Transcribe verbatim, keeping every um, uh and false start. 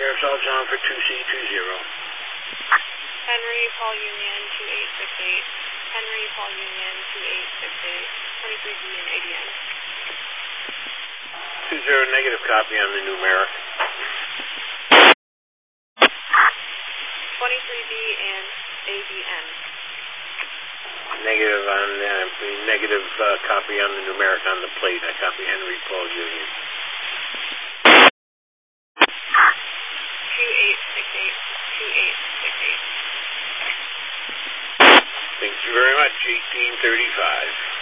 Sheriff Saltzon for two C two zero. Henry, Paul Union, two eight six eight. Henry, Paul Union, two eight six eight. twenty-three B and A D M. two zero negative copy on the numeric. twenty-three B and A D M. Negative on the, uh, negative uh, copy on the numeric on the plate. I copy Henry, Paul Union. two eight six eight. two eight six eight. Thank you very much, eighteen thirty-five.